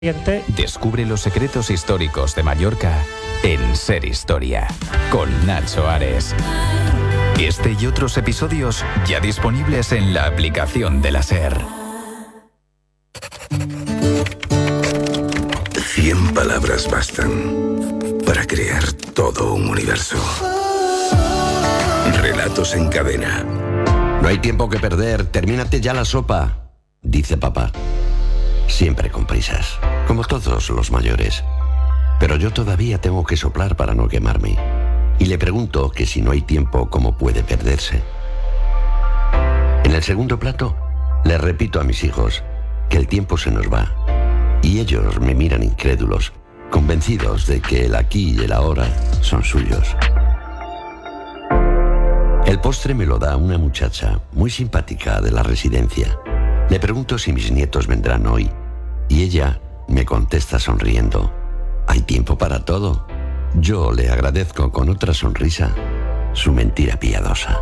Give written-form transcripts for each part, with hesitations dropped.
Descubre los secretos históricos de Mallorca en Ser Historia, con Nacho Ares. Este y otros episodios ya disponibles en la aplicación de la SER. 100 palabras bastan para crear todo un universo. Relatos en cadena. No hay tiempo que perder, termínate ya la sopa, dice papá. Siempre con prisas, como todos los mayores. Pero yo todavía tengo que soplar para no quemarme. Y le pregunto que si no hay tiempo, ¿cómo puede perderse? En el segundo plato, le repito a mis hijos que el tiempo se nos va. Y ellos me miran incrédulos, convencidos de que el aquí y el ahora son suyos. El postre me lo da una muchacha muy simpática de la residencia. Le pregunto si mis nietos vendrán hoy y ella me contesta sonriendo: hay tiempo para todo. Yo le agradezco con otra sonrisa su mentira piadosa.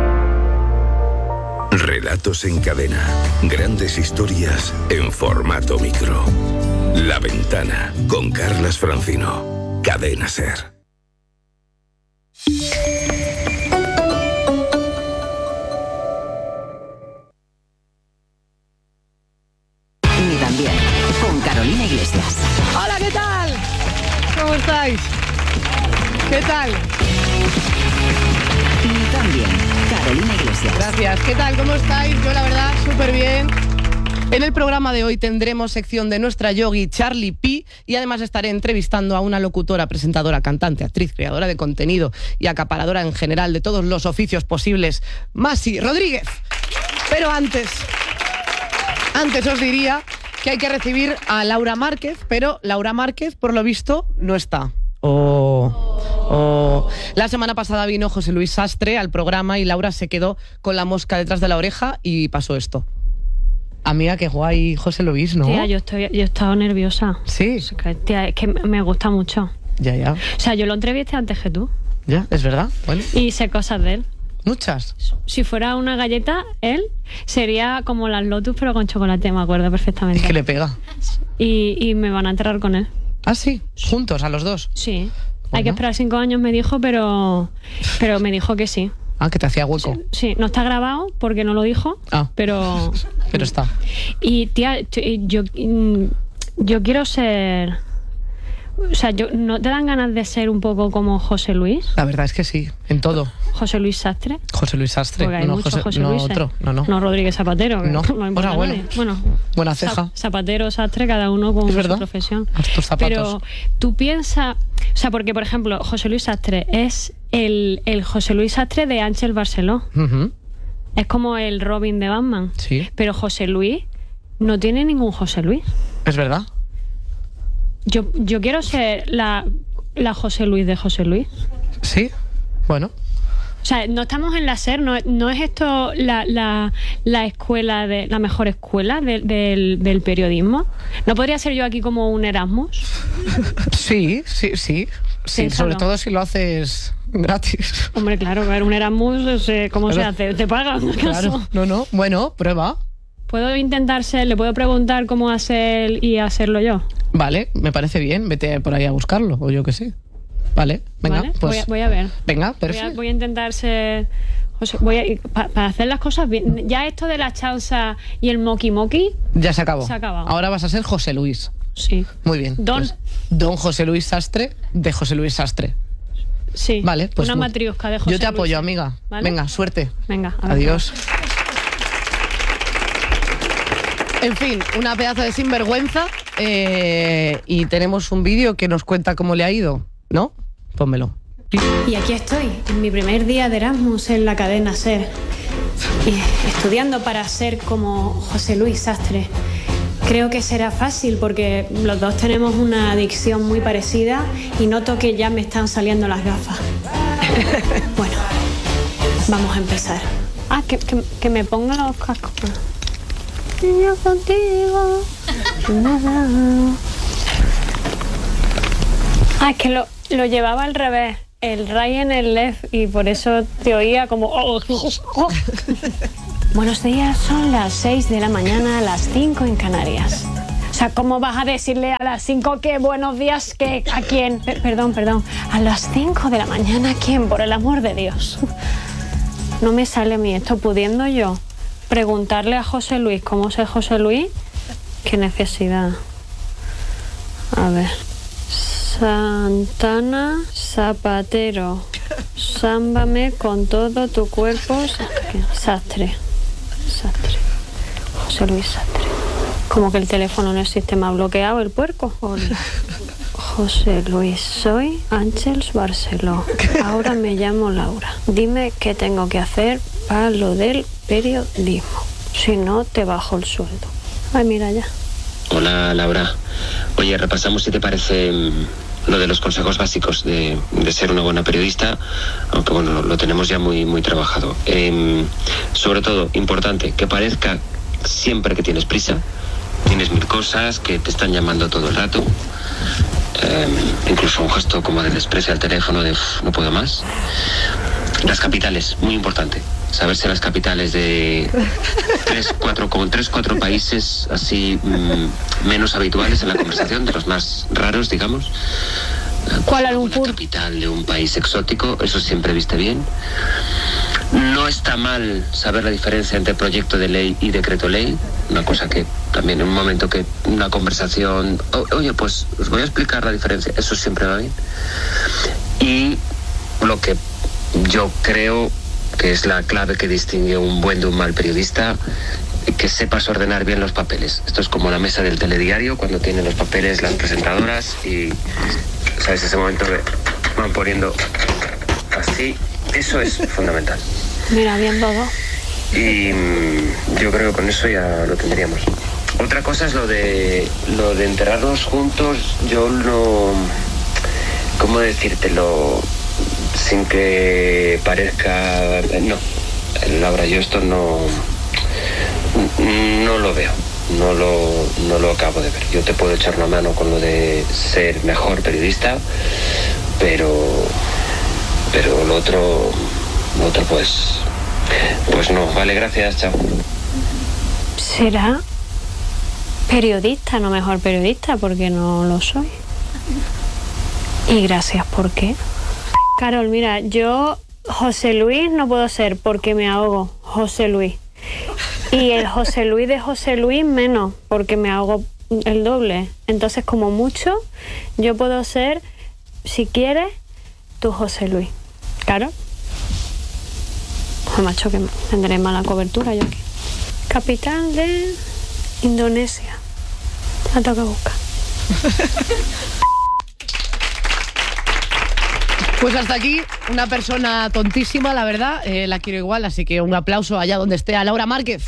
Relatos en cadena. Grandes historias en formato micro. La Ventana con Carlas Francino. Cadena SER. Ni también, con Carolina Iglesias. Hola, ¿qué tal? ¿Cómo estáis? ¿Qué tal? Ni también, Carolina Iglesias. Gracias. ¿Qué tal? ¿Cómo estáis? Yo, la verdad, súper bien. En el programa de hoy tendremos sección de nuestra yogi Charlie P, y además estaré entrevistando a una locutora, presentadora, cantante, actriz, creadora de contenido y acaparadora en general de todos los oficios posibles, Masi Rodríguez. Pero antes os diría que hay que recibir a Laura Márquez, pero Laura Márquez, por lo visto, no está. La semana pasada vino José Luis Sastre al programa y Laura se quedó con la mosca detrás de la oreja y pasó esto. Amiga, qué guay José Luis, ¿no? Tía, yo he estado nerviosa. Sí. Tía, es que me gusta mucho. Ya. O sea, yo lo entrevisté antes que tú. Ya, es verdad. Bueno. Y sé cosas de él. Muchas. Si fuera una galleta, él sería como las Lotus, pero con chocolate, me acuerdo perfectamente. Es que le pega. Y me van a enterrar con él. ¿Ah, sí? ¿Juntos, a los dos? Sí. Bueno. Hay que esperar 5 años, me dijo, pero me dijo que sí. Ah, que te hacía hueco. Sí, no está grabado porque no lo dijo, pero está. Y tía, yo quiero ser... O sea, ¿no te dan ganas de ser un poco como José Luis? La verdad es que sí, en todo. ¿José Luis Sastre? José Luis Sastre. Porque hay muchos José Luis. Otro. No. No Rodríguez Zapatero. No. O sea, bueno. Buena ceja. Zapatero, Sastre, cada uno con su profesión. Tus zapatos. Pero tú piensas... O sea, porque, por ejemplo, José Luis Sastre es el José Luis Sastre de Ángel Barceló. Uh-huh. Es como el Robin de Batman. Sí. Pero José Luis no tiene ningún José Luis. Es verdad. Yo quiero ser la José Luis de José Luis. Sí, bueno. O sea, no estamos en la SER, no es esto la escuela, la mejor escuela del periodismo. ¿No podría ser yo aquí como un Erasmus? Sí. Piénsalo. Sobre todo si lo haces gratis. Hombre, claro, un Erasmus, ¿cómo se hace? ¿Te pagan? Claro, no. Bueno, prueba. ¿Puedo intentar le puedo preguntar cómo hacer y hacerlo yo? Vale, me parece bien. Vete por ahí a buscarlo, o yo qué sé. Vale, venga, ¿Vale? pues... Voy a ver. Venga, perfecto. Voy a intentar ser... para hacer las cosas bien. Ya esto de la chausa y el moki-moki... Ya se acabó. Se ha acabado. Ahora vas a ser José Luis. Sí. Muy bien. Don José Luis Sastre, de José Luis Sastre. Sí. Vale, pues... Una matriosca de José Luis. Yo te apoyo, amiga. ¿Vale? Venga, suerte. Venga. Adiós. En fin, una pedazo de sinvergüenza, y tenemos un vídeo que nos cuenta cómo le ha ido, ¿no? Pónmelo. Y aquí estoy, en mi primer día de Erasmus en la cadena SER, estudiando para ser como José Luis Sastre. Creo que será fácil porque los dos tenemos una adicción muy parecida y noto que ya me están saliendo las gafas. Bueno, vamos a empezar. Que me ponga los cascos. Yo contigo. Es que lo llevaba al revés. El right en el left y por eso te oía como... Buenos días, son las 6 de la mañana, las 5 en Canarias. sea, ¿cómo vas a decirle a las 5 que buenos días, que a quién? Perdón. A las 5 de la mañana, ¿a quién? Por el amor de Dios. No me sale a mí esto, pudiendo yo preguntarle a José Luis cómo es José Luis. ¿Qué necesidad? A ver. Santana, zapatero, sámbame con todo tu cuerpo. Sastre. José Luis Sastre. Como que el teléfono no existe, me ha bloqueado el puerco. Hola. José Luis, soy Ángeles Barceló. Ahora me llamo Laura. Dime qué tengo que hacer para lo del periodismo. Si no, te bajo el sueldo. Ay, mira ya. Hola, Laura. Oye, repasamos si te parece lo de los consejos básicos de ser una buena periodista, aunque bueno, lo tenemos ya muy trabajado. Sobre todo, importante, que parezca siempre que tienes prisa, tienes 1000 cosas, que te están llamando todo el rato. Incluso un gesto como de desprecio al teléfono de no puedo más. Las capitales, muy importante. Saberse las capitales de 3-4 países así menos habituales en la conversación, de los más raros, digamos. Kuala Lumpur. La capital de un país exótico, eso siempre viste bien. No está mal saber la diferencia entre proyecto de ley y decreto ley, una cosa que también en un momento que una conversación, oye, pues os voy a explicar la diferencia, eso siempre va bien. Y lo que yo creo que es la clave que distingue un buen de un mal periodista, que sepas ordenar bien los papeles. Esto es como la mesa del telediario, cuando tienen los papeles las presentadoras y, ¿sabes? Ese momento que van poniendo así, eso es fundamental. Mira, bien todo. Y yo creo que con eso ya lo tendríamos. Otra cosa es lo de enterrarnos juntos. Yo no... ¿Cómo decírtelo? Sin que parezca... No, Laura, yo esto no lo veo. No lo acabo de ver. Yo te puedo echar una mano con lo de ser mejor periodista, pero lo otro pues no. Vale, gracias, chao. ¿Será periodista, no mejor periodista? Porque no lo soy. Y gracias, ¿por qué? Carol, mira, yo José Luis no puedo ser porque me ahogo, José Luis. Y el José Luis menos, porque me ahogo el doble. Entonces, como mucho, yo puedo ser, si quieres, tu José Luis. Carol. Joder, macho, que tendré mala cobertura yo aquí. Capital de Indonesia. La toca buscar. Pues hasta aquí, una persona tontísima, la verdad, la quiero igual, así que un aplauso allá donde esté a Laura Márquez.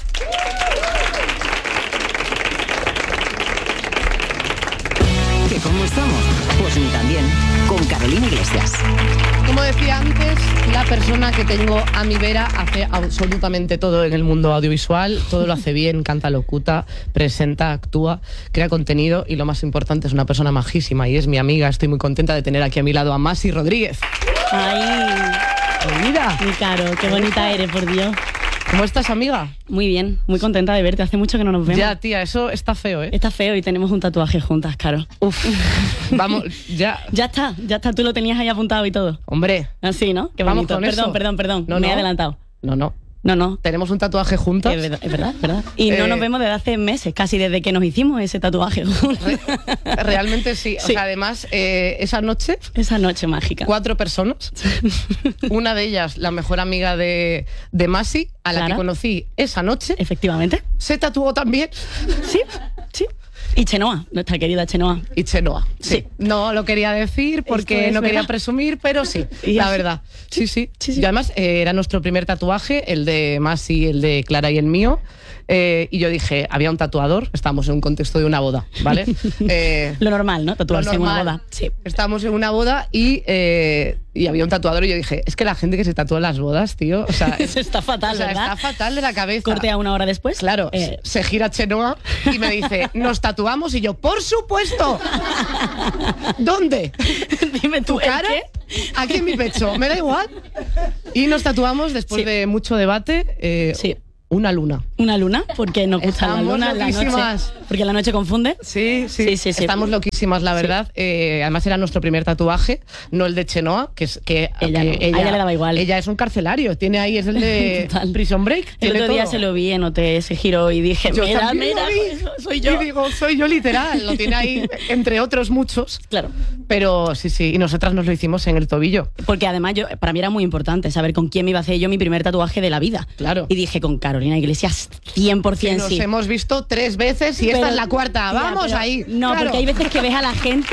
¿Que cómo estamos? Pues ni tan bien, con Carolina Iglesias. Como decía antes, la persona que tengo a mi vera hace absolutamente todo en el mundo audiovisual, todo lo hace bien, canta, locuta, presenta, actúa, crea contenido y lo más importante es una persona majísima y es mi amiga. Estoy muy contenta de tener aquí a mi lado a Masi Rodríguez. ¡Ay! Bienvenida. Mi Caro, qué bonita eres, por Dios. ¿Cómo estás, amiga? Muy bien, muy contenta de verte. Hace mucho que no nos vemos. Ya, tía, eso está feo, ¿eh? Está feo y tenemos un tatuaje juntas, Caro. Uf, vamos, ya. Ya está, tú lo tenías ahí apuntado y todo. Hombre. Así, ¿no? Qué vamos bonito. con eso. Perdón, No, me he adelantado. No. Tenemos un tatuaje juntas. Es verdad. Y no nos vemos desde hace meses, casi desde que nos hicimos ese tatuaje juntos. Realmente sí. O sea, además, esa noche mágica. 4 personas. Una de ellas, la mejor amiga de Masi, a la que conocí esa noche. Efectivamente. Se tatuó también. Sí. Y Chenoa, nuestra querida Chenoa. Y Chenoa, sí. No lo quería decir porque no quería presumir, pero sí, la verdad. Sí. Y además era nuestro primer tatuaje, el de Masi, el de Clara y el mío. Y yo dije, había un tatuador, estábamos en un contexto de una boda, ¿vale? Lo normal, ¿no? Tatuarse en una boda. Sí. Estábamos en una boda y había un tatuador y yo dije, es que la gente que se tatúa en las bodas, tío, o sea... está fatal, ¿verdad? Está fatal de la cabeza. Corte a una hora después. Claro, se gira Chenoa y me dice, ¿nos tatuamos? Y yo, ¡por supuesto! ¿Dónde? Dime tú, ¿tu cara? Aquí en mi pecho, me da igual. Y nos tatuamos después de mucho debate. Una luna. una luna, porque nos gusta la luna, la noche, porque la noche confunde. Sí. Estamos loquísimas, la verdad. Sí. Además era nuestro primer tatuaje, no el de Chenoa, que a ella le daba igual. Ella es un carcelario, tiene ahí, es el de Prison Break. El otro día se lo vi, noté ese giro y dije, mira, soy yo. Y digo, soy yo literal, lo tiene ahí entre otros muchos. Claro. Pero sí, y nosotras nos lo hicimos en el tobillo. Porque además para mí era muy importante saber con quién me iba a hacer yo mi primer tatuaje de la vida. Claro. Y dije, con Carolina Iglesias, 100% que nos hemos visto 3 veces y esta es la cuarta. Vamos ahí. No, claro. Porque hay veces que ves a la gente...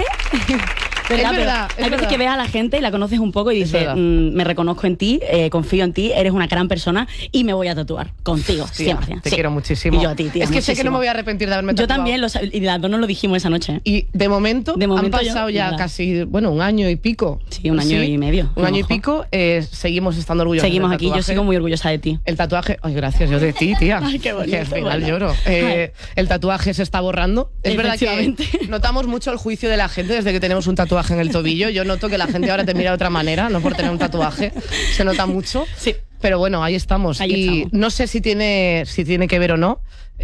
¿verdad? Hay veces que ves a la gente y la conoces un poco y dices, me reconozco en ti, confío en ti, eres una gran persona y me voy a tatuar contigo. Hostia, 100%. Te quiero muchísimo. Y yo a ti, tía. Es que muchísimo. sé que no me voy a arrepentir de haberme tatuado. Yo también, y las dos nos lo dijimos esa noche. Y de momento han pasado ya casi, un año y pico. Sí, un año y medio. Un año y pico, seguimos estando orgullosos. Seguimos aquí, yo sigo muy orgullosa de ti. El tatuaje, ay, gracias, yo de ti, tía. Ay, qué bonito. Que al final lloro. El tatuaje se está borrando. Es verdad que notamos mucho el juicio de la gente desde que tenemos un tatuaje en el tobillo. Yo noto que la gente ahora te mira de otra manera, no por tener un tatuaje. Se nota mucho. Sí. Pero bueno, ahí estamos. No sé si tiene que ver o no,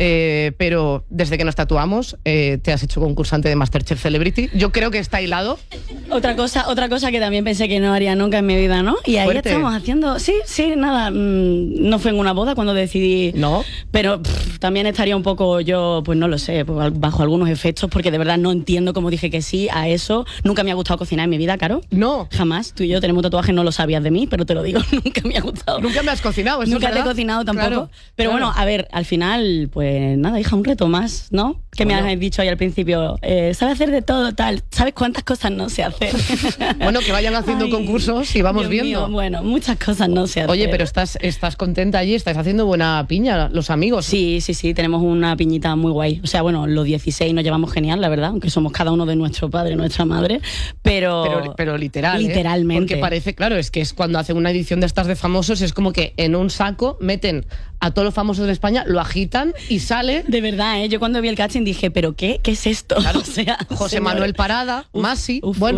pero desde que nos tatuamos te has hecho concursante de MasterChef Celebrity. Yo creo que está hilado. Otra cosa que también pensé que no haría nunca en mi vida, ¿no? Y ahí estamos haciendo... Sí, nada. No fue en una boda cuando decidí... No. Pero también estaría un poco yo, pues no lo sé, bajo algunos efectos, porque de verdad no entiendo cómo dije que sí a eso. Nunca me ha gustado cocinar en mi vida, Caro. No. Jamás. Tú y yo tenemos tatuajes, no lo sabías de mí, pero te lo digo, nunca me ha gustado. Nunca me has cocinado, eso Nunca es te he verdad. cocinado tampoco. Claro, pero bueno, a ver, al final, pues nada, hija, un reto más, ¿no? Que me has dicho ahí al principio, sabes hacer de todo, tal. ¿Sabes cuántas cosas no sé hacer? Bueno, que vayan haciendo concursos y vamos Dios viendo. Mío, bueno, muchas cosas no sé hacer. Oye, pero estás contenta allí, estás haciendo buena piña, los amigos. Sí, tenemos una piñita muy guay. O sea, bueno, los 16 nos llevamos genial, la verdad, aunque somos cada uno de nuestro padre, nuestra madre, pero literal, literalmente. Porque parece, claro, es que es cuando hacen una edición de estas de famosos, es como que en un saco meten a todos los famosos de España, lo agitan y sale. De verdad, yo cuando vi el casting dije, ¿pero qué es esto? Claro, o sea, José Manuel Parada, Masi,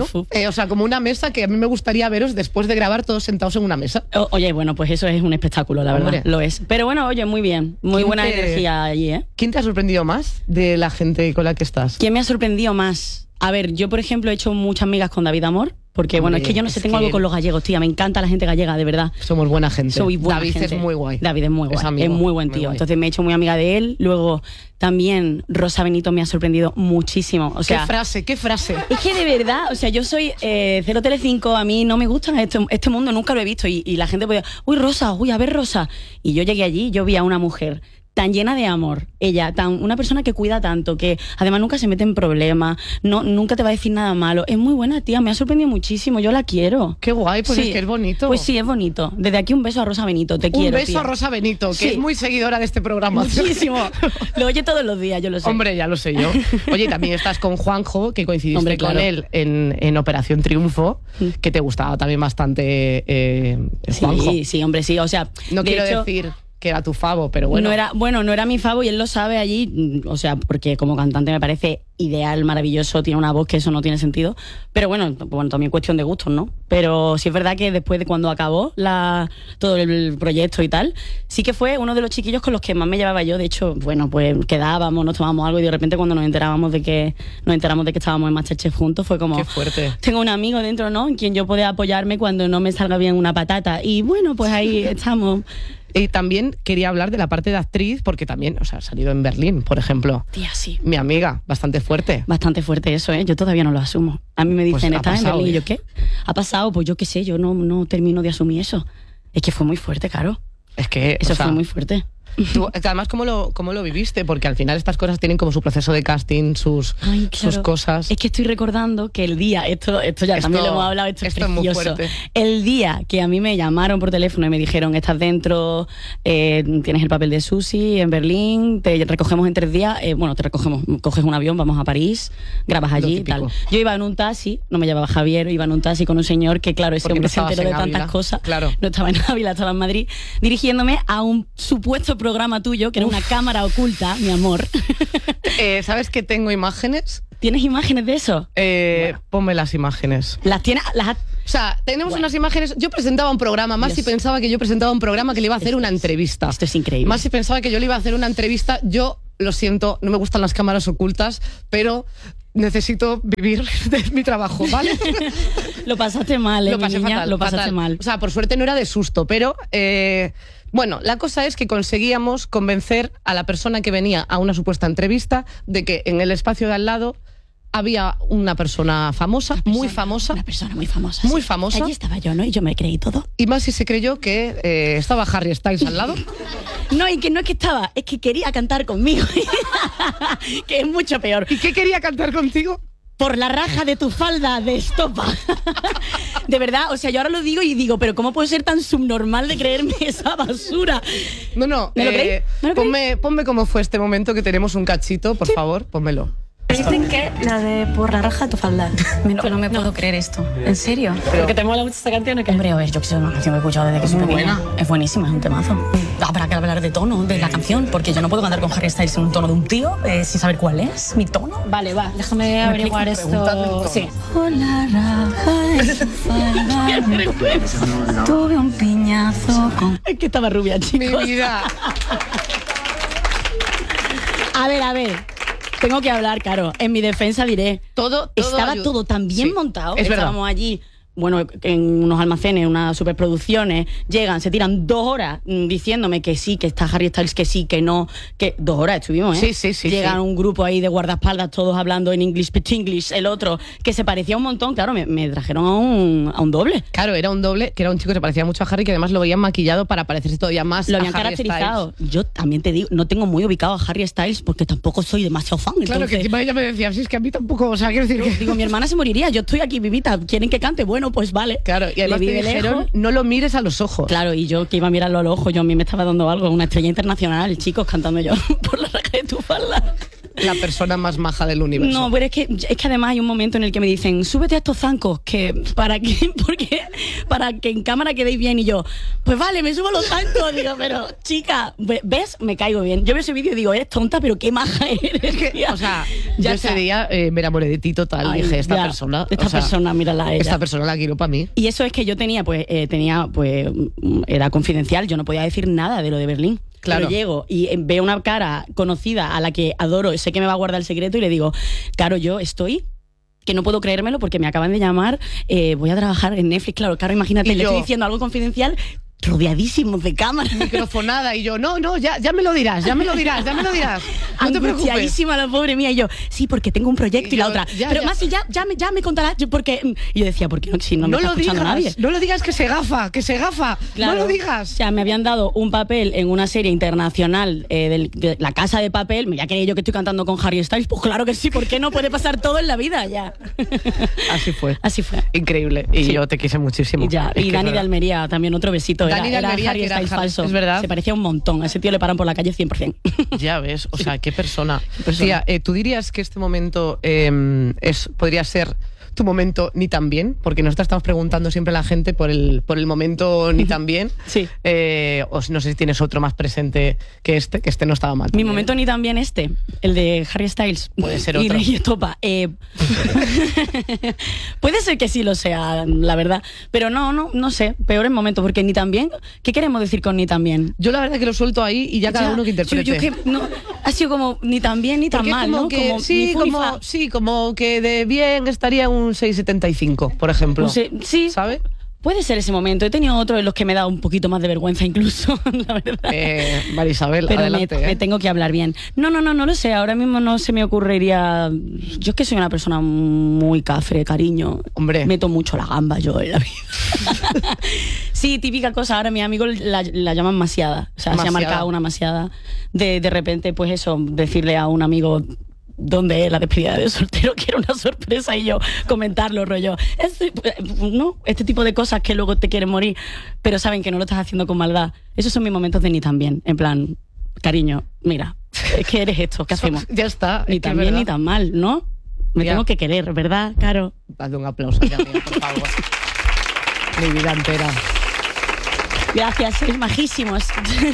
o sea, como una mesa que a mí me gustaría veros después de grabar todos sentados en una mesa. Oye, bueno, pues eso es un espectáculo, la verdad, lo es. Pero bueno, oye, muy bien, muy buena energía allí, ¿eh? ¿Quién te ha sorprendido más de la gente con la que estás? ¿Quién me ha sorprendido más? A ver, yo por ejemplo he hecho muchas amigas con David Amor. Porque bueno, es que yo no sé, tengo algo con los gallegos, tía, me encanta la gente gallega, de verdad. Somos buena gente. Soy buena David gente. Es muy guay. David es muy guay, es muy buen tío. Entonces me he hecho muy amiga de él. Luego también Rosa Benito me ha sorprendido muchísimo. O sea, ¿Qué frase? Es que de verdad, o sea, yo soy Cero Telecinco, a mí no me gusta este mundo, nunca lo he visto. Y la gente podía, Rosa, a ver Rosa. Y yo llegué allí, yo vi a una mujer tan llena de amor, una persona que cuida tanto, que además nunca se mete en problemas, nunca te va a decir nada malo. Es muy buena, tía, me ha sorprendido muchísimo, yo la quiero. Qué guay, pues sí. Es que es bonito. Pues sí, es bonito. Desde aquí un beso a Rosa Benito, te quiero. Un beso, tía. a Rosa Benito, que es muy seguidora de este programa. Muchísimo. Lo oye todos los días, yo lo sé. Hombre, ya lo sé yo. Oye, también estás con Juanjo, que coincidiste con él en Operación Triunfo, que te gustaba también bastante Juanjo. Sí, hombre, sí. O sea, no quiero decir que era tu favo, pero bueno. No era mi favo y él lo sabe allí, o sea, porque como cantante me parece ideal, maravilloso, tiene una voz que eso no tiene sentido, pero bueno, también cuestión de gustos, ¿no? Pero sí es verdad que después de cuando acabó todo el proyecto y tal, sí que fue uno de los chiquillos con los que más me llevaba yo. De hecho, bueno, pues quedábamos, nos tomábamos algo y de repente cuando nos enteramos de que estábamos en MasterChef juntos, fue como, qué fuerte. Tengo un amigo dentro, ¿no? En quien yo pueda apoyarme cuando no me salga bien una patata. Y bueno, pues ahí estamos. Y también quería hablar de la parte de actriz, porque también, o sea, ha salido en Berlín, por ejemplo. Tía, sí. Mi amiga, bastante fuerte. Bastante fuerte eso, ¿eh? Yo todavía no lo asumo. A mí me dicen, pues ¿estás en Berlín? Y yo, ¿qué? ¿Ha pasado? Pues yo qué sé, yo no termino de asumir eso. Es que fue muy fuerte, claro. Es que eso fue muy fuerte. Tú, además, ¿cómo lo viviste? Porque al final estas cosas tienen como su proceso de casting, sus cosas. Es que estoy recordando que el día, esto ya también lo hemos hablado, esto es precioso. Es muy fuerte. El día que a mí me llamaron por teléfono y me dijeron, estás dentro, tienes el papel de Susi en Berlín, te recogemos en 3 días, te recogemos, coges un avión, vamos a París, grabas allí y tal. Yo iba en un taxi, no me llevaba Javier, iba en un taxi con un señor que, claro, ese hombre se enteró de tantas cosas. Claro. No estaba en Ávila, estaba en Madrid, dirigiéndome a un supuesto programa tuyo, que era una cámara oculta, mi amor. ¿Sabes que tengo imágenes? ¿Tienes imágenes de eso? Ponme las imágenes. ¿Las tienes? O sea, tenemos unas imágenes. Yo presentaba un programa, Masi pensaba que yo presentaba un programa que le iba a hacer una entrevista. Esto es increíble. Masi pensaba que yo le iba a hacer una entrevista. Yo, lo siento, no me gustan las cámaras ocultas, pero necesito vivir de mi trabajo, ¿vale? Lo pasaste mal, Lo pasé niña, fatal, lo pasaste fatal. mal. O sea, por suerte no era de susto, pero bueno, la cosa es que conseguíamos convencer a la persona que venía a una supuesta entrevista de que en el espacio de al lado había una persona famosa, muy famosa. Una persona muy famosa. Muy sí. famosa. Allí estaba yo, ¿no? Y yo me creí todo. Y Masi se creyó que estaba Harry Styles al lado. No, y que no es que estaba, es que quería cantar conmigo. Que es mucho peor. ¿Y qué quería cantar contigo? Por la raja de tu falda de estopa. De verdad, o sea, yo ahora lo digo y digo, pero ¿cómo puedo ser tan subnormal de creerme esa basura? No, ¿Me lo creí? ¿Me lo creí? ponme cómo fue este momento, que tenemos un cachito, por favor, pónmelo. Dicen que la de por la raja de tu falda. Pero no me puedo creer esto. ¿En serio? ¿Pero que te mola mucho esta canción o qué? Hombre, a ver, yo que sé, una canción que he escuchado desde que soy pequeña. Es buenísima, es un temazo. Habrá que hablar de tono de la canción, porque yo no puedo cantar con Harry Styles en un tono de un tío sin saber cuál es mi tono. Vale, va, déjame averiguar esto. Sí. Por la raja de tu falda tuve un piñazo con... Es que estaba rubia, chicos. Mi vida. A ver. Tengo que hablar, claro. En mi defensa diré, estaba todo tan bien montado. Es verdad. Estábamos allí, bueno, en unos almacenes, unas superproducciones, llegan, se tiran 2 horas diciéndome que sí, que está Harry Styles, que sí, que no, que 2 horas estuvimos, ¿eh? Sí. Llegan un grupo ahí de guardaespaldas, todos hablando en English, pitch English, el otro, que se parecía un montón, claro, me trajeron a un doble. Claro, era un doble, que era un chico que se parecía mucho a Harry, que además lo veían maquillado para parecerse todavía más Lo a habían Harry caracterizado. Styles. Yo también te digo, no tengo muy ubicado a Harry Styles porque tampoco soy demasiado fan. Claro, entonces, que encima ella me decía, sí, es que a mí tampoco, o sea, quiero decir que... digo, mi hermana se moriría, yo estoy aquí vivita, ¿quieren que cante? Bueno, pues vale. Claro, y además Le vi te de dijeron, lejos. no lo mires a los ojos. Claro, y yo que iba a mirarlo a los ojos, yo a mí me estaba dando algo, una estrella internacional, chicos, cantando yo por la raja de tu falda. La persona más maja del universo. No, pero es que además hay un momento en el que me dicen, súbete a estos zancos, que ¿para qué? Porque para que en cámara quedéis bien. Y yo, pues vale, me subo a los zancos. Digo, pero chica, ¿ves? Me caigo bien. Yo veo ese vídeo y digo, eres tonta, pero qué maja eres. Tía. O sea, Ya yo está. ese día me enamoré de ti total. Ay, dije, esta ya, persona... esta o sea, persona, mírala a ella. Esta persona la quiero para mí. Y eso es que yo tenía, era confidencial, yo no podía decir nada de lo de Berlín. Claro. Pero llego y veo una cara conocida a la que adoro, sé que me va a guardar el secreto y le digo, claro, yo estoy... que no puedo creérmelo porque me acaban de llamar, voy a trabajar en Netflix, claro, imagínate, Y le yo, estoy diciendo algo confidencial, rodeadísimos de cámaras. Microfonada, y yo, no, ya me lo dirás. No te preocupes. Angustiadísima la pobre mía, y yo, sí, porque tengo un proyecto y la yo, otra. ya, Pero ya. más si ya me contarás, porque... Y yo decía, ¿por qué no? Si no me está escuchando nadie. No lo digas que se gafa. Claro. No lo digas. O sea, me habían dado un papel en una serie internacional de La Casa de Papel. Me ya creía yo que estoy cantando con Harry Styles. Pues claro que sí, ¿por qué no? Puede pasar todo en la vida ya. Así fue. Así fue. Increíble. Y Sí. yo te quise muchísimo. Y ya. Es Y que Dani es de verdad. Almería, también otro besito. Dani de Era Almería, Harry que era Styles Harry, falso. es verdad. Se parecía un montón. A ese tío le paran por la calle 100%. Ya ves, o sea, qué persona. persona. Tía, ¿tú dirías que este momento podría ser tu momento ni tan bien? Porque nosotros estamos preguntando siempre a la gente por el momento ni tan bien. Sí. O no sé si tienes otro más presente que este no estaba mal. Mi momento ni también el de Harry Styles. Puede ser Y otro. de Estopa. Puede ser que sí lo sea, la verdad. Pero no sé. Peores momentos, porque ni tan bien. ¿Qué queremos decir con ni tan bien? Yo la verdad que lo suelto ahí y ya cada uno que interprete. Yo que no, ha sido como ni tan bien ni tan Porque es mal, como ¿no? que, Como sí, ni fu ni fa. como que de bien estaría un 6,75, por ejemplo. Sí, ¿Sabes? puede ser ese momento. He tenido otros en los que me da un poquito más de vergüenza incluso, la verdad. María Isabel, Pero adelante. me tengo que hablar bien. No lo sé. Ahora mismo no se me ocurriría... Yo es que soy una persona muy cafre, cariño. Hombre. Meto mucho la gamba yo en la vida. Sí, típica cosa. Ahora mis amigos la llaman masiada. O sea, se ha Masiada. marcado una masiada. De repente, pues eso, decirle a un amigo... ¿Dónde es la despedida de soltero? Que era una sorpresa y yo comentarlo, rollo. Este tipo de cosas que luego te quieren morir, pero saben que no lo estás haciendo con maldad. Esos son mis momentos de ni tan bien. En plan, cariño, mira, es que eres esto, ¿qué hacemos? Ya está. Ni es que tan es bien verdad. ni tan mal, ¿no? Me Ya. tengo que querer, ¿verdad, Caro? Dale un aplauso, ya, mía, por favor. Mi vida entera. Gracias, sois majísimos.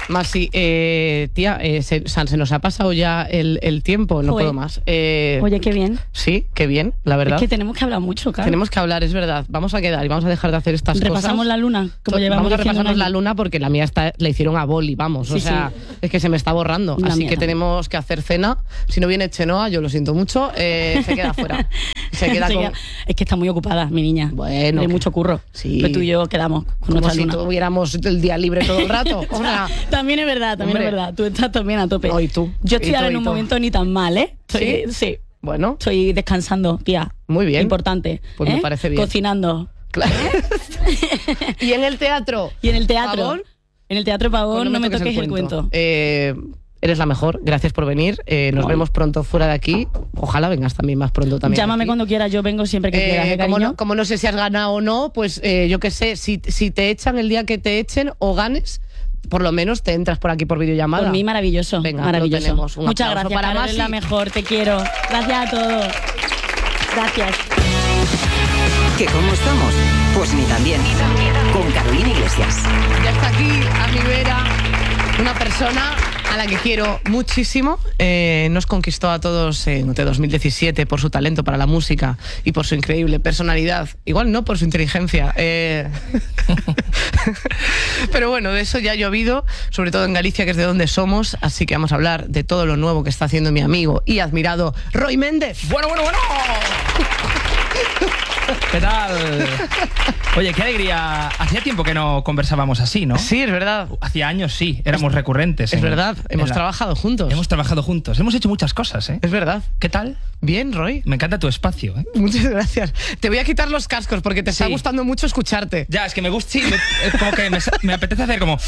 Masi, tía, se nos ha pasado ya el tiempo, no puedo más. Oye, qué bien. Sí, qué bien, la verdad. Es que tenemos que hablar mucho, claro. Tenemos que hablar, es verdad. Vamos a quedar y vamos a dejar de hacer estas cosas. Repasamos la luna, como llevamos vamos a diciendo repasarnos un la año. luna porque la mía la hicieron a boli, vamos. Sí, o sea, es que se me está borrando. La Así mía que también. tenemos que hacer cena. Si no viene Chenoa, yo lo siento mucho, se queda fuera. Se queda con... Es que está muy ocupada, mi niña. Bueno, hay mucho curro. Sí. Pero tú y yo quedamos con Como nuestra si luna. tuviéramos el día libre todo el rato. O sea, También es verdad, también Hombre. es verdad. Tú estás también a tope. No, y tú. Yo estoy Y ahora tú, en y un tú. momento ni tan mal, ¿eh? ¿Sí? Sí. Bueno, Estoy descansando, tía. Muy bien. Importante. Pues me ¿eh? parece bien. Cocinando. claro. ¿Y en el teatro? Y en el teatro. ¿Pavón? En el teatro Pavón Pues no me toques el cuento. Eres la mejor, gracias por venir. Nos vemos pronto fuera de aquí. Ojalá vengas también más pronto también. Llámame aquí. cuando quieras, yo vengo siempre que quieras, cariño. Como no sé si has ganado o no, pues yo qué sé, si te echan el día que te echen o ganes, por lo menos te entras por aquí por videollamada. Por mí maravilloso. Venga, maravilloso. lo tenemos. Un Muchas aplauso gracias, para Carol, eres Masi. la mejor, te quiero. Gracias a todos. Gracias. ¿Que cómo estamos? Pues ni tan bien. Con Carolina Iglesias. Ya está aquí a mi vera una persona a la que quiero muchísimo. Nos conquistó a todos en 2017 por su talento para la música y por su increíble personalidad. Igual no por su inteligencia. Pero bueno, de eso ya ha llovido, sobre todo en Galicia, que es de donde somos. Así que vamos a hablar de todo lo nuevo que está haciendo mi amigo y admirado Roy Méndez. Bueno. ¿Qué tal? Oye, qué alegría. Hacía tiempo que no conversábamos así, ¿no? Sí, es verdad. Hacía años sí, éramos recurrentes. Es verdad, hemos trabajado juntos. Hemos trabajado juntos, hemos hecho muchas cosas, ¿eh? Es verdad. ¿Qué tal? Bien, Roy. Me encanta tu espacio, ¿eh? Muchas gracias. Te voy a quitar los cascos porque te está gustando mucho escucharte. Ya, es que me gusta, sí, es como que me apetece hacer como...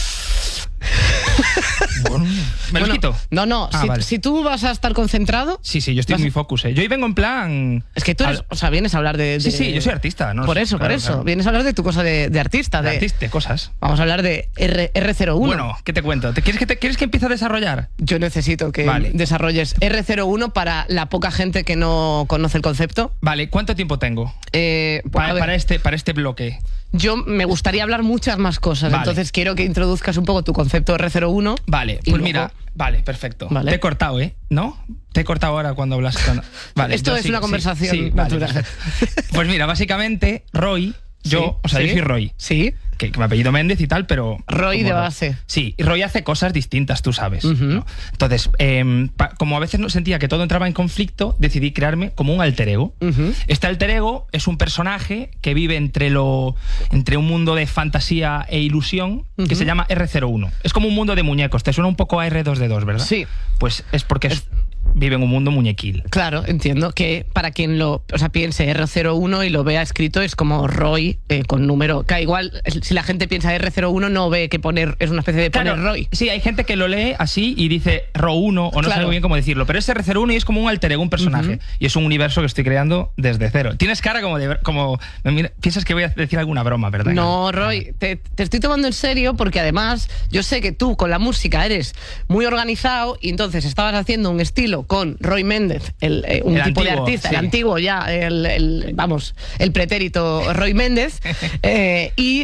¿Me lo quito? No, vale. si tú vas a estar concentrado... Sí, yo estoy muy focus, ¿eh? Yo hoy vengo en plan... Es que tú eres, o sea, vienes a hablar de... Sí, yo soy artista, ¿no? Por eso. Claro. Vienes a hablar de tu cosa de artista. De artista, cosas. Vamos a hablar de R01. Bueno, ¿qué te cuento? ¿Quieres que empiece a desarrollar? Yo necesito que desarrolles R01 para la poca gente que no conoce el concepto. Vale, ¿cuánto tiempo tengo? Para este bloque. Yo me gustaría hablar muchas más cosas, Vale. entonces quiero que introduzcas un poco tu concepto R01. Vale, pues mira, vale, perfecto. Vale. Te he cortado, ¿eh? ¿No? Te he cortado ahora cuando hablas con... Vale, Esto yo es sigo, una conversación sí, natural. Vale, perfecto. Pues mira, básicamente, Roy, yo soy Roy. Sí. Que me apellido Méndez y tal, pero... Roy de base. Sí, y Roy hace cosas distintas, tú sabes, ¿no? Entonces, como a veces no sentía que todo entraba en conflicto, decidí crearme como un alter ego. Este alter ego es un personaje que vive entre un mundo de fantasía e ilusión que se llama R01. Es como un mundo de muñecos. Te suena un poco a R2D2, ¿verdad? Sí. Pues es porque vive en un mundo muñequil. Claro, entiendo que para quien piense R01 y lo vea escrito es como Roy con número. Que igual, si la gente piensa R01 no ve que poner es una especie de poner Roy. Sí, hay gente que lo lee así y dice RO1 o no sabe muy bien cómo decirlo, pero es R01 y es como un alter ego, un personaje. Y es un universo que estoy creando desde cero. Tienes cara como piensas que voy a decir alguna broma, ¿verdad? No, Roy, te estoy tomando en serio porque además yo sé que tú con la música eres muy organizado y entonces estabas haciendo un estilo con Roy Méndez, un tipo de artista, el antiguo ya, el pretérito Roy Méndez, y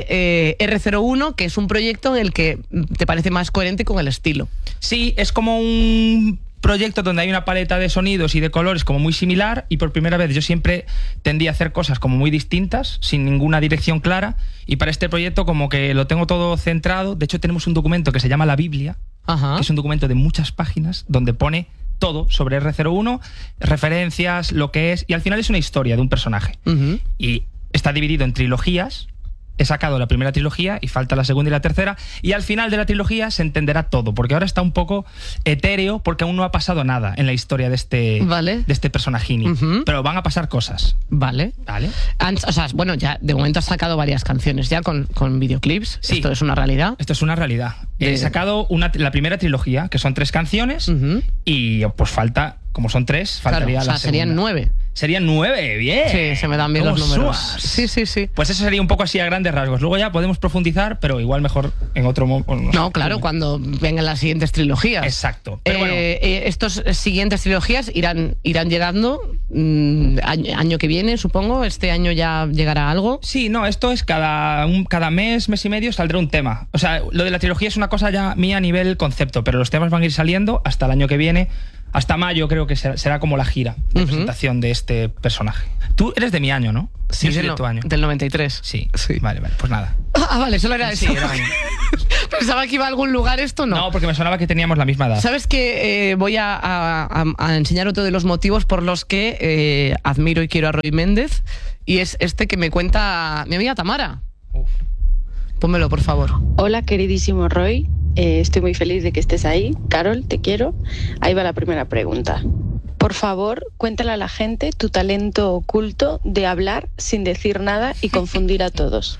R01, que es un proyecto en el que te parece más coherente con el estilo. Sí, es como un proyecto donde hay una paleta de sonidos y de colores como muy similar, y por primera vez yo siempre tendí a hacer cosas como muy distintas, sin ninguna dirección clara, y para este proyecto como que lo tengo todo centrado. De hecho tenemos un documento que se llama La Biblia, que es un documento de muchas páginas donde pone todo sobre R01, referencias, lo que es, y al final es una historia de un personaje. Y está dividido en trilogías. He sacado la primera trilogía y falta la segunda y la tercera, y al final de la trilogía se entenderá todo, porque ahora está un poco etéreo porque aún no ha pasado nada en la historia de este personajini, pero van a pasar cosas. Vale. O sea, bueno, ya de momento has sacado varias canciones ya con videoclips. Sí. ¿Esto es una realidad? Esto es una realidad. He sacado la primera trilogía, que son 3 canciones, y pues falta, como son 3, faltaría la segunda. Serían 9. Serían 9, bien. Sí, se me dan bien los números. Sí. Pues eso sería un poco así a grandes rasgos. Luego ya podemos profundizar, pero igual mejor en otro momento. No, claro, cuando vengan las siguientes trilogías. Exacto. Pero bueno. Estos siguientes trilogías irán llegando año que viene, supongo. Este año ya llegará algo. Sí, no, esto es cada mes y medio saldrá un tema. O sea, lo de la trilogía es una cosa ya mía a nivel concepto, pero los temas van a ir saliendo hasta el año que viene. Hasta mayo creo que será como la gira de presentación de este personaje. Tú eres de mi año, ¿no? Sí, yo soy de tu año. Del 93. Sí. Vale, pues nada. Vale, solo era eso. Sí, era Pensaba que iba a algún lugar esto, ¿no? No, porque me sonaba que teníamos la misma edad. ¿Sabes que voy a enseñar otro de los motivos por los que admiro y quiero a Roy Méndez? Y es este que me cuenta mi amiga Tamara. Pónmelo, por favor. Hola, queridísimo Roy. Estoy muy feliz de que estés ahí. Carol, te quiero. Ahí va la primera pregunta. Por favor, cuéntale a la gente tu talento oculto de hablar sin decir nada y confundir a todos.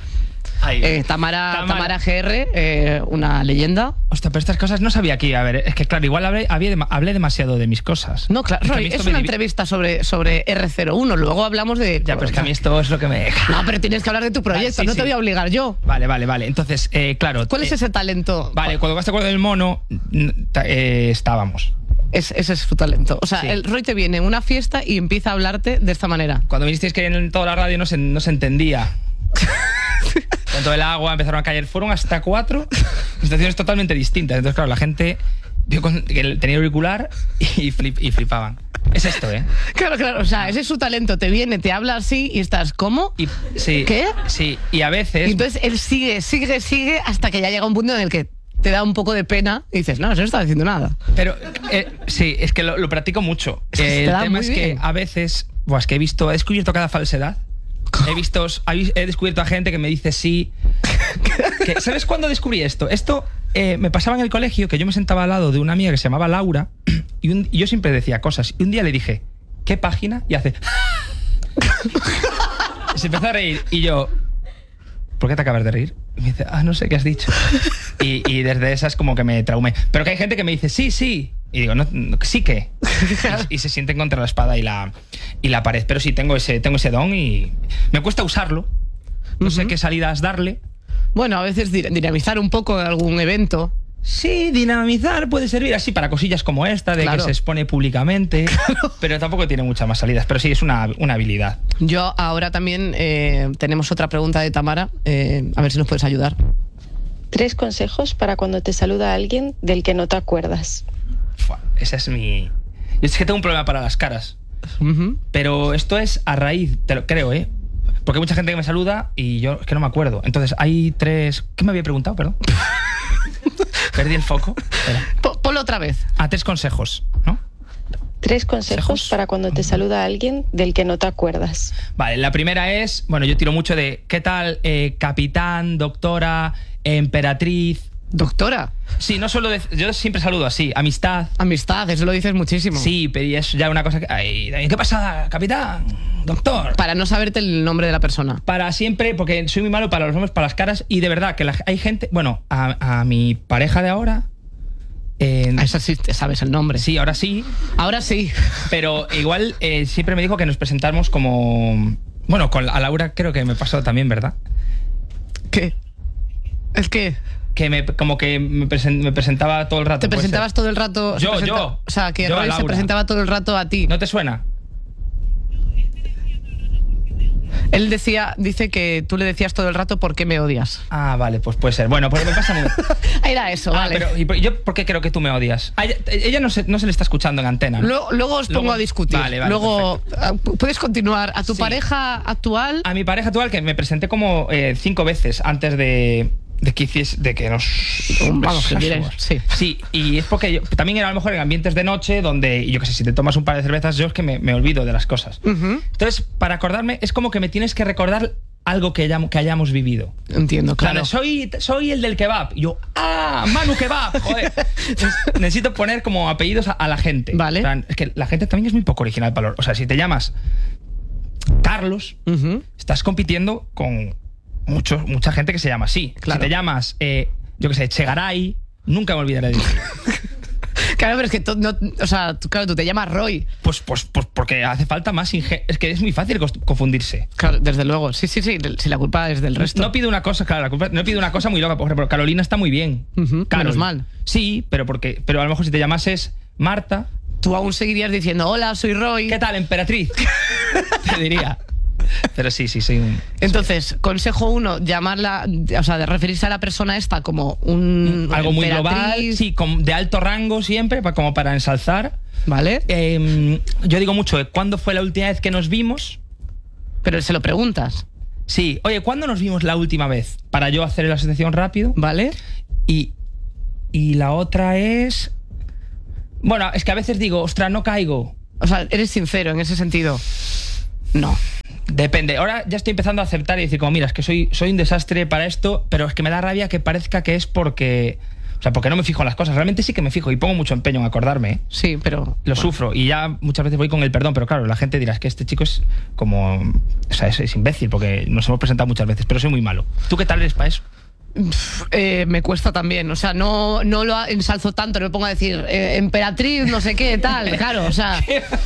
Tamara GR, una leyenda. Hostia, pero estas cosas no sabía aquí. A ver, es que claro, igual hablé demasiado de mis cosas. No, claro, Roy, es una entrevista sobre R01. Luego hablamos de... Ya, pero es que a mí esto es lo que me deja. No, pero tienes que hablar de tu proyecto, no te voy a obligar yo. Vale. Entonces, claro. ¿Cuál es ese talento? Vale, cuando vas a acuerdo del mono, estábamos. Ese es su talento. O sea, el Roy te viene a una fiesta y empieza a hablarte de esta manera. Cuando me dijisteis que en toda la radio no se entendía. Con todo el agua empezaron a caer. Fueron hasta 4 situaciones totalmente distintas. Entonces, claro, la gente vio que tenía auricular y flipaban. Es esto, ¿eh? Claro. O sea, ese es su talento. Te viene, te habla así y estás, ¿cómo? Sí, ¿qué? Sí, y a veces... Y entonces él sigue hasta que ya llega un punto en el que te da un poco de pena y dices, no está diciendo nada. Pero sí, es que lo practico mucho. El tema es que a veces, es que he descubierto cada falsedad. He descubierto a gente que me dice sí. ¿Sabes cuándo descubrí esto? Esto me pasaba en el colegio, que yo me sentaba al lado de una amiga que se llamaba Laura y yo siempre decía cosas. Y un día le dije, ¿qué página? Y hace... Se empezó a reír y yo... ¿Por qué te acabas de reír? Y me dice, no sé qué has dicho. Y desde esas como que me traumé. Pero que hay gente que me dice, sí. Y digo, no, sí que. Y se sienten contra la espada y la pared. Pero sí, tengo ese don y me cuesta usarlo. No sé qué salidas darle. Bueno, a veces dinamizar un poco algún evento. Sí, dinamizar puede servir así para cosillas como esta, de que se expone públicamente, pero tampoco tiene muchas más salidas, pero sí, es una habilidad. Yo ahora también tenemos otra pregunta de Tamara, a ver si nos puedes ayudar. 3 consejos para cuando te saluda alguien del que no te acuerdas. Esa es mi... Yo es que tengo un problema para las caras, pero esto es a raíz, te lo creo, porque hay mucha gente que me saluda y yo es que no me acuerdo. Entonces hay 3... ¿Qué me había preguntado, perdón? Perdí el foco. Ponlo otra vez. 3 consejos, ¿no? 3 consejos para cuando te saluda alguien del que no te acuerdas. Vale, la primera es, yo tiro mucho de ¿qué tal, capitán, doctora, emperatriz? ¿Doctora? Sí, no solo yo siempre saludo así, amistad. Amistad, eso lo dices muchísimo. Sí, pero es ya una cosa que... ¿Qué pasa, capitán? Doctor. Para no saberte el nombre de la persona. Para siempre, porque soy muy malo para los nombres, para las caras. Y de verdad, que hay gente... Bueno, a mi pareja de ahora... A esa sí te sabes el nombre. Sí, ahora sí. Ahora sí. Pero igual siempre me dijo que nos presentáramos como... Bueno, a Laura creo que me pasó también, ¿verdad? ¿Qué? ¿El qué? Que me presentaba todo el rato. ¿Te presentabas todo el rato? Yo. O sea, que Roy se presentaba todo el rato a ti. ¿No te suena? Él dice que tú le decías todo el rato ¿por qué me odias? Ah, vale, pues puede ser. Bueno, pues me pasa muy... Era eso, vale. Pero ¿yo por qué creo que tú me odias? Ella no se le está escuchando en antena, ¿no? Luego os pongo a discutir. Vale, luego perfecto. Puedes continuar. ¿A tu pareja actual? A mi pareja actual, que me presenté como 5 veces antes de que nos... Vamos, que diré, sí. Sí, y es porque yo también era a lo mejor en ambientes de noche donde, yo qué sé, si te tomas un par de cervezas, yo es que me olvido de las cosas. Entonces, para acordarme, es como que me tienes que recordar algo que hayamos vivido. Entiendo, claro. Soy el del kebab. Y yo, Manu Kebab, joder. Entonces, necesito poner como apellidos a la gente. Vale. O sea, es que la gente también es muy poco original. O sea, si te llamas Carlos, estás compitiendo con... mucha gente que se llama así. Claro. Si te llamas, yo qué sé, Chegaray, nunca me olvidaré de ti. Claro, pero es que tú te llamas Roy. Pues porque hace falta más es que es muy fácil confundirse. Claro, desde luego. Sí, si la culpa es del resto. No pido una cosa, claro, no pido una cosa muy loca. Por ejemplo, Carolina está muy bien. Menos mal. Sí, pero a lo mejor si te llamases Marta... Tú aún seguirías diciendo, hola, soy Roy. ¿Qué tal, emperatriz? Te diría. Pero sí, soy un... Entonces, consejo 1, llamarla, o sea, de referirse a la persona esta como algo muy global, sí, de alto rango siempre, como para ensalzar. Vale. Yo digo mucho, ¿cuándo fue la última vez que nos vimos? Pero se lo preguntas. Sí, oye, ¿cuándo nos vimos la última vez? Para yo hacer la asociación rápido. Vale. Y la otra es... Bueno, es que a veces digo, ostras, no caigo. O sea, eres sincero en ese sentido. No. Depende. Ahora ya estoy empezando a aceptar y decir, como, mira, es que soy un desastre para esto, pero es que me da rabia que parezca que es porque... O sea, porque no me fijo en las cosas. Realmente sí que me fijo y pongo mucho empeño en acordarme, ¿eh? Sí, pero... Lo sufro y ya muchas veces voy con el perdón, pero claro, la gente dirá, es que este chico es como... O sea, es imbécil porque nos hemos presentado muchas veces, pero soy muy malo. ¿Tú qué tal eres para eso? Me cuesta también, o sea, no lo ensalzo tanto, no me pongo a decir emperatriz, no sé qué, tal, claro, o sea,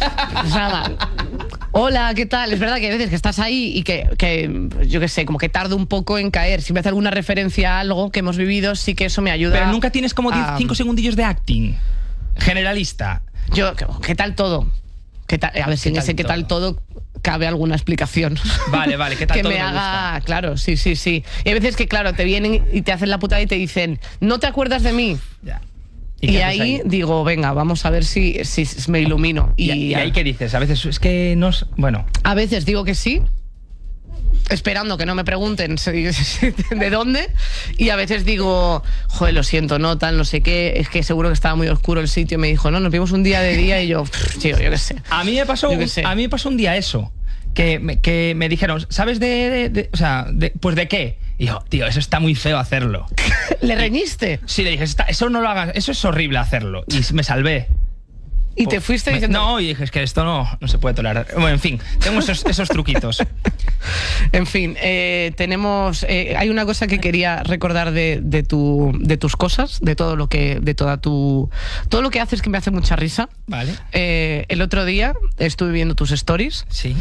hola, ¿qué tal? Es verdad que hay veces que estás ahí y que yo qué sé, como que tardo un poco en caer. Si me hace alguna referencia a algo que hemos vivido, sí que eso me ayuda. Pero nunca tienes como 5 segundillos de acting generalista. Yo, ¿qué tal todo? ¿Qué tal? A ver si en ese qué tal todo cabe alguna explicación. Vale, ¿qué tal que todo me haga, claro, sí. Y hay veces que, claro, te vienen y te hacen la putada y te dicen, ¿no te acuerdas de mí? Ya. Y ahí digo, venga, vamos a ver si me ilumino. ¿Y ahí qué dices? A veces es que no... Bueno. A veces digo que sí, esperando que no me pregunten de dónde, y a veces digo, joder, lo siento, no, tal, no sé qué, es que seguro que estaba muy oscuro el sitio, y me dijo, no, nos vimos un día de día, y yo, tío, yo qué sé. A mí me pasó un día eso, que me dijeron, ¿sabes pues de qué? Y yo, tío, eso está muy feo hacerlo. ¿Le reñiste? Sí, le dije, eso no lo hagas, eso es horrible hacerlo, y me salvé. ¿Y te fuiste diciendo...? No, y dije, es que esto no se puede tolerar. Bueno, en fin, tengo esos truquitos. En fin, tenemos... hay una cosa que quería recordar de tus cosas, de todo lo que... todo lo que haces que me hace mucha risa. Vale. El otro día estuve viendo tus stories. Sí.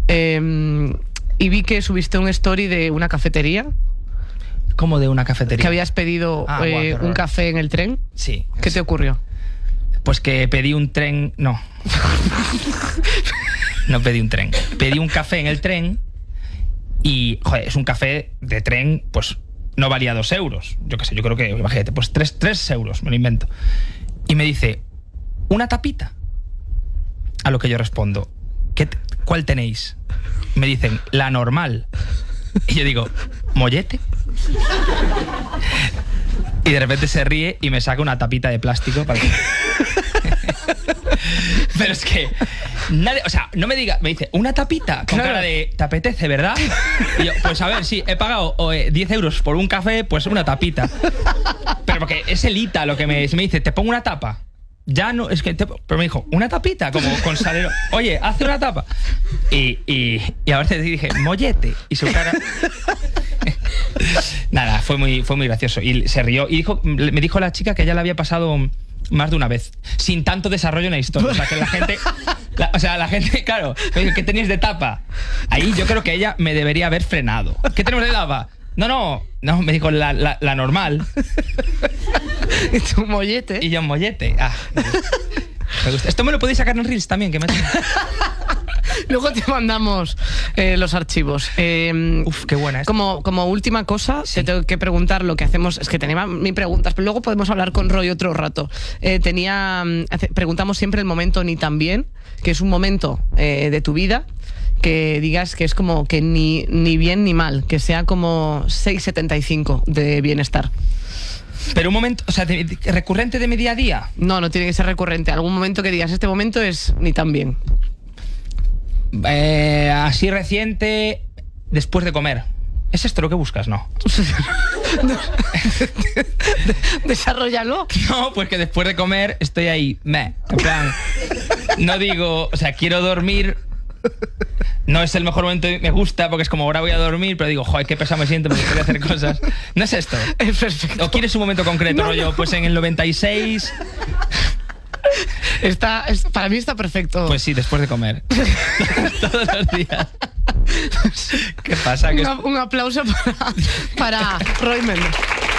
Y vi que subiste un story de una cafetería. ¿Cómo de una cafetería? Que habías pedido un café en el tren. Sí. ¿Qué te ocurrió? Pues que pedí un tren... No. No pedí un tren. Pedí un café en el tren y, joder, es un café de tren, pues no valía 2 euros. Yo qué sé, yo creo que, imagínate, pues 3 euros, me lo invento. Y me dice, ¿una tapita? A lo que yo respondo, ¿cuál tenéis? Me dicen, la normal. Y yo digo, ¿mollete? Y de repente se ríe y me saca una tapita de plástico para que... Pero es que nadie, o sea, no me diga, me dice, una tapita con cara de, ¿te apetece, verdad? Y yo, pues a ver, sí, he pagado 10 euros por un café, pues una tapita. Pero porque es el ITA lo que me dice, ¿te pongo una tapa? Ya no, es que... pero me dijo, ¿una tapita? Como con salero. Oye, hace una tapa. Y a veces dije, mollete. Y su cara... Nada, fue muy gracioso. Y se rió. Y me dijo la chica que ya le había pasado más de una vez, sin tanto desarrollo en la historia. O sea, que la gente, claro, me dijo, ¿qué tenéis de tapa? Ahí yo creo que ella me debería haber frenado. ¿Qué tenemos de tapa? No, me dijo la normal. ¿Y tu mollete? Y yo, mollete. Me gusta. Esto me lo podéis sacar en Reels también, que me... Luego te mandamos los archivos. Uf, qué buena es. Como última cosa, sí, te tengo que preguntar lo que hacemos. Es que tenía mil preguntas, pero luego podemos hablar con Roy otro rato. Preguntamos siempre el momento ni tan bien, que es un momento de tu vida que digas que es como que ni bien ni mal, que sea como 6,75 de bienestar. Pero un momento, o sea, ¿recurrente de mi día a día? No tiene que ser recurrente. Algún momento que digas, este momento es ni tan bien. Así reciente, después de comer. ¿Es esto lo que buscas? No. Desarrollalo. No, pues que después de comer estoy ahí, en plan, no digo, o sea, quiero dormir. No es el mejor momento, me gusta porque es como ahora voy a dormir, pero digo, joder, qué pesado me siento porque quiero hacer cosas. No es esto. Es perfecto. ¿O quieres un momento concreto, rollo? Pues en el 96... Para mí está perfecto. Pues sí, después de comer. Todos los días. ¿Qué pasa? Un aplauso para Roy Méndez.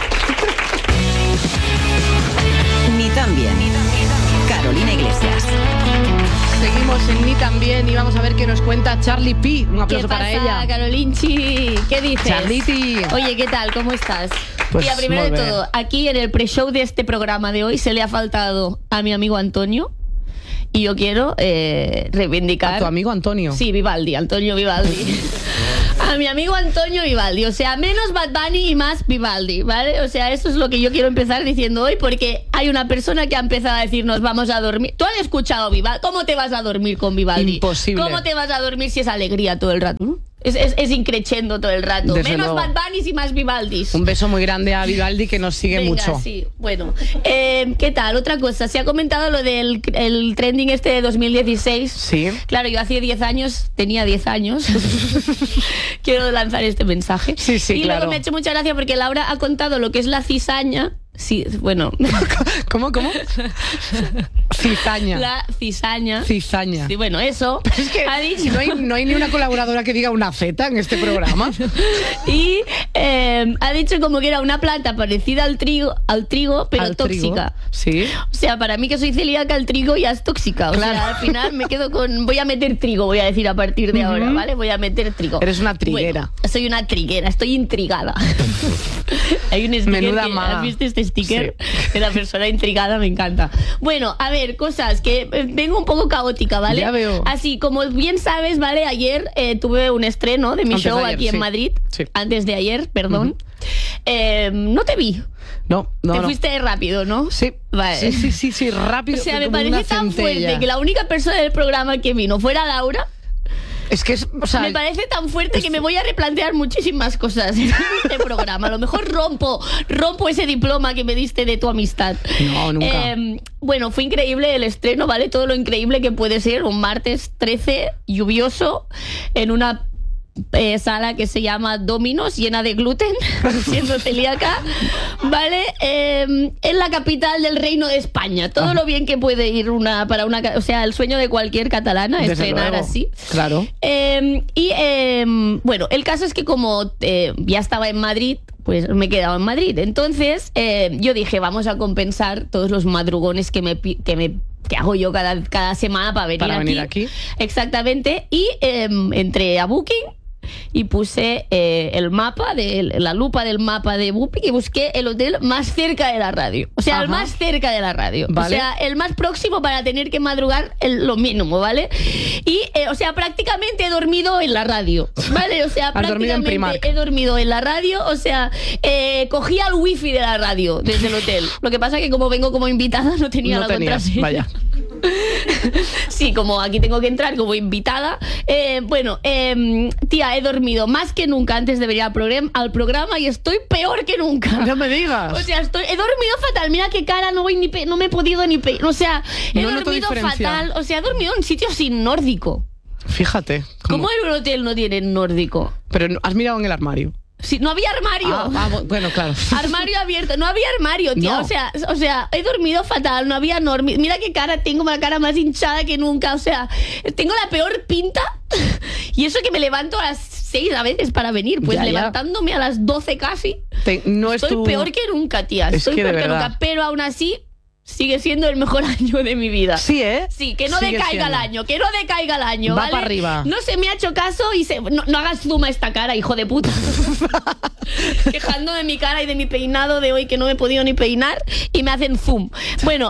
Ni tan bien. Carolina Iglesias. Seguimos en Ni tan bien y vamos a ver qué nos cuenta Charlie P. Un aplauso para ella. ¿Qué pasa, Carolinchi? ¿Qué dices? Charliti. Oye, ¿qué tal? ¿Cómo estás? Pues Mira, primero de muy bien. todo, aquí en el pre-show de este programa de hoy se le ha faltado a mi amigo Antonio. Y yo quiero reivindicar... ¿A tu amigo Antonio? Sí, Vivaldi, Antonio Vivaldi. A mi amigo Antonio Vivaldi. O sea, menos Bad Bunny y más Vivaldi, ¿vale? O sea, eso es lo que yo quiero empezar diciendo hoy, porque hay una persona que ha empezado a decirnos vamos a dormir. ¿Tú has escuchado Vivaldi? ¿Cómo te vas a dormir con Vivaldi? Imposible. ¿Cómo te vas a dormir si es alegría todo el rato? Es increchendo todo el rato. Desde Menos luego. Bad Bunny y más Vivaldis. Un beso muy grande a Vivaldi que nos sigue Venga, mucho. Sí, bueno. ¿Qué tal? Otra cosa, se ha comentado lo del el trending este de 2016. Sí. Claro, yo hace 10 años, tenía 10 años. Quiero lanzar este mensaje. Sí, y claro. luego me ha hecho mucha gracia porque Laura ha contado lo que es la cizaña. Sí, bueno. ¿Cómo? Cizaña. La cizaña. Cizaña. Sí, bueno, eso. Es que ha dicho. no hay ni una colaboradora que diga una Z en este programa. Y ha dicho como que era una planta parecida al trigo, pero Al tóxica. trigo, sí. O sea, para mí que soy celíaca, el trigo ya es tóxica. O sea, al final me quedo con... Voy a meter trigo, voy a decir a partir de ahora, ¿vale? Voy a meter trigo. Eres una triguera. Bueno, soy una triguera, estoy intrigada. Hay un sticker Menuda que... maga. ¿Has visto este sticker? De la persona intrigada, me encanta. Bueno, a ver, cosas que vengo un poco caótica, ¿vale? Ya veo. Así, como bien sabes, ¿vale? Ayer tuve un estreno de mi Antes de show ayer, aquí en sí. Madrid. Sí. Antes de ayer, perdón. No te vi. No. Te fuiste rápido, ¿no? Sí. Vale. Sí, rápido. O sea, me como parece una tan centella. fuerte que la única persona del programa que vino fuera Laura. Es que Me parece tan fuerte que me voy a replantear muchísimas cosas en este programa. A lo mejor rompo ese diploma que me diste de tu amistad. No, nunca. Bueno, fue increíble el estreno, ¿vale? Todo lo increíble que puede ser un martes 13 lluvioso en una sala que se llama Dominos, llena de gluten, siendo celíaca, ¿vale? En la capital del Reino de España. Todo lo bien que puede ir o sea, el sueño de cualquier catalana, Desde estrenar luego. así. Claro. Bueno, el caso es que como ya estaba en Madrid, pues me he quedado en Madrid. Entonces, yo dije, vamos a compensar todos los madrugones que hago yo cada semana para venir aquí. Exactamente. Y entré a Booking y puse el mapa, la lupa del mapa de Booking, y busqué el hotel más cerca de la radio. O sea, el más cerca de la radio. Vale. O sea, el más próximo para tener que madrugar lo mínimo, ¿vale? Y, o sea, prácticamente he dormido en la radio, ¿vale? O sea, Has dormido en prácticamente Primark. he dormido en la radio, o sea, cogía el wifi de la radio desde el hotel. Lo que pasa es que como vengo como invitada no tenía la contraseña. Vaya. Sí, como aquí tengo que entrar como invitada. Bueno, tía, he dormido más que nunca antes de venir al programa y estoy peor que nunca. No me digas. O sea, he dormido fatal. Mira qué cara, no me he podido ni o sea, he No noto dormido diferencia. fatal. O sea, he dormido en sitios sin nórdico. Fíjate. ¿Cómo en un hotel no tienen nórdico? Pero has mirado en el armario. Sí, no había armario. Bueno, claro. Armario abierto, no había armario, tío. No. O sea, he dormido fatal, no había mira qué cara tengo, la cara más hinchada que nunca. O sea, tengo la peor pinta. Y eso que me levanto a las 6 a veces para venir, pues Ya. levantándome a las 12 casi. No es Estoy tu- peor que nunca, tía. Es Estoy que de peor que verdad. nunca, pero aún así sigue siendo el mejor año de mi vida. Sí, ¿eh? Sí, que no Sigue decaiga el siendo. año, que no decaiga el año, Va ¿vale? para arriba. No se me ha hecho caso y no hagas zoom a esta cara, hijo de puta. Quejándome de mi cara y de mi peinado de hoy que no me he podido ni peinar y me hacen zoom. Bueno,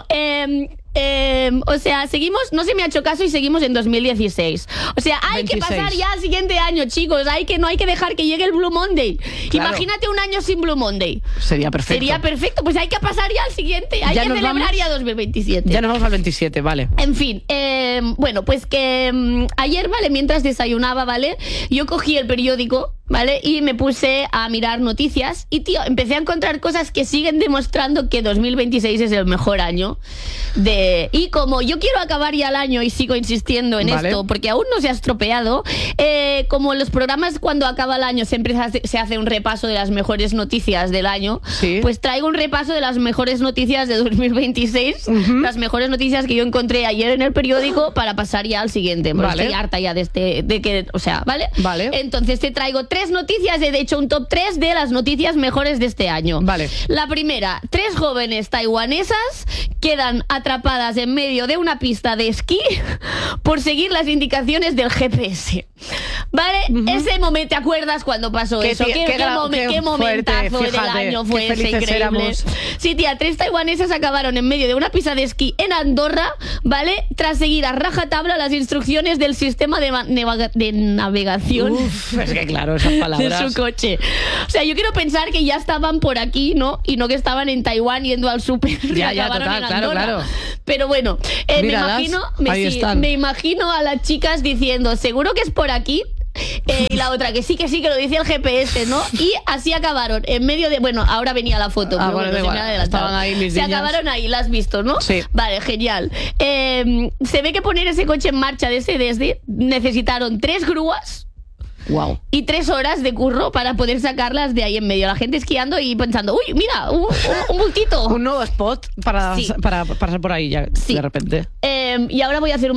o sea, seguimos, no se me ha hecho caso y seguimos en 2016. O sea, hay 26. que pasar ya al siguiente año, chicos. No hay que dejar que llegue el Blue Monday. Claro. Imagínate un año sin Blue Monday. Sería perfecto. Sería perfecto, pues hay que pasar ya al siguiente. Hay ¿Ya que nos celebrar vamos? ya 2027. Ya nos vamos al 27, vale. En fin, bueno, pues que ayer, ¿vale? Mientras desayunaba, ¿vale? Yo cogí el periódico ¿vale? Y me puse a mirar noticias y, tío, empecé a encontrar cosas que siguen demostrando que 2026 es el mejor año. Y como yo quiero acabar ya el año y sigo insistiendo en esto, porque aún no se ha estropeado, como los programas cuando acaba el año siempre se hace un repaso de las mejores noticias del año, pues traigo un repaso de las mejores noticias de 2026, las mejores noticias que yo encontré ayer en el periódico para pasar ya al siguiente. Estoy harta ya ¿vale? Entonces te traigo 3 noticias, he hecho un top 3 de las noticias mejores de este año. La primera, 3 jóvenes taiwanesas quedan atrapadas en medio de una pista de esquí por seguir las indicaciones del GPS. ¿Vale? Ese momento, ¿te acuerdas cuando pasó eso? ¿Qué momentazo del año fue ese? Increíble. Éramos. Sí, tía, 3 taiwanesas acabaron en medio de una pista de esquí en Andorra, ¿vale? Tras seguir a rajatabla las instrucciones del sistema de navegación. Es que claro, esas palabras. De su coche. O sea, yo quiero pensar que ya estaban por aquí, ¿no? Y no que estaban en Taiwán yendo al súper y acabaron en Andorra. Claro. Pero bueno, me imagino a las chicas diciendo, seguro que es por aquí. Y la otra, que sí, que lo dice el GPS, ¿no? Y así acabaron en medio de... Bueno, ahora venía la foto. Estaban ahí mis niñas. Acabaron ahí, la has visto, ¿no? Sí. Vale, genial. Se ve que poner ese coche en marcha desde necesitaron 3 grúas. Wow. Y 3 horas de curro para poder sacarlas de ahí en medio. La gente esquiando y pensando, uy, mira, un bultito. Un nuevo spot para pasar por ahí ya, de repente. Y ahora voy a hacer un